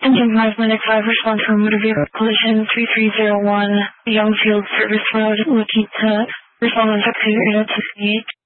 Engine 5 Medic 5, response for motor vehicle collision 3301, Youngfield Service Road, Wakita. Respond on 6 to 8.